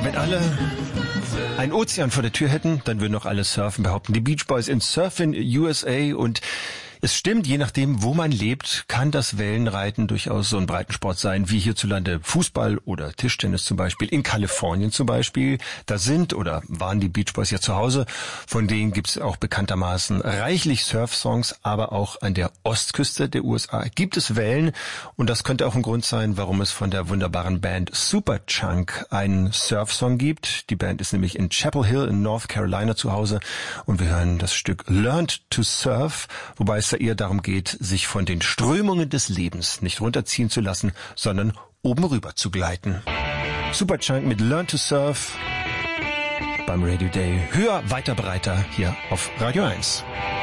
Ja, wenn alle einen Ozean vor der Tür hätten, dann würden auch alle surfen, behaupten die Beach Boys in Surfin' USA. Und es stimmt, je nachdem, wo man lebt, kann das Wellenreiten durchaus so ein Breitensport sein, wie hierzulande Fußball oder Tischtennis zum Beispiel. In Kalifornien zum Beispiel, da sind oder waren die Beach Boys ja zu Hause. Von denen gibt's auch bekanntermaßen reichlich Surfsongs, aber auch an der Ostküste der USA gibt es Wellen. Und das könnte auch ein Grund sein, warum es von der wunderbaren Band Superchunk einen Surfsong gibt. Die Band ist nämlich in Chapel Hill in North Carolina zu Hause. Und wir hören das Stück Learned to Surf, wobei es da eher darum geht, sich von den Strömungen des Lebens nicht runterziehen zu lassen, sondern oben rüber zu gleiten. Superchunk mit Learn to Surf beim Radio Day. Höher, weiter, breiter hier auf Radio 1.